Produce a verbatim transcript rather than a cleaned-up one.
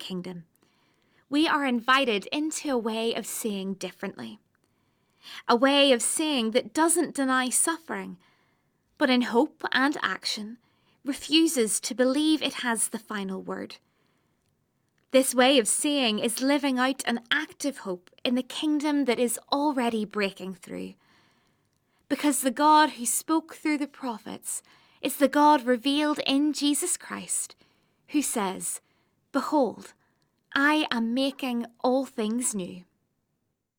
kingdom. We are invited into a way of seeing differently. A way of seeing that doesn't deny suffering, but in hope and action refuses to believe it has the final word. This way of seeing is living out an active hope in the kingdom that is already breaking through. Because the God who spoke through the prophets is the God revealed in Jesus Christ, who says, "Behold, I am making all things new."